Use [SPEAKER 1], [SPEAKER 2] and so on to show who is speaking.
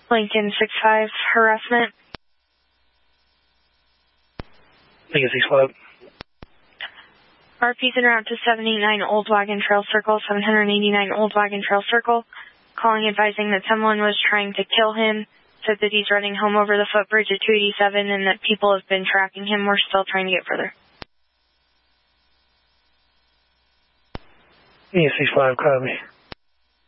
[SPEAKER 1] Lincoln 6-5, harassment.
[SPEAKER 2] Lincoln 6-5.
[SPEAKER 1] RP's en route to 789 Old Wagon Trail Circle, 789 Old Wagon Trail Circle. Calling advising that someone was trying to kill him. Said that he's running home over the footbridge at 287 and that people have been tracking him. We're still trying to get further.
[SPEAKER 2] Lincoln 6-5, copy.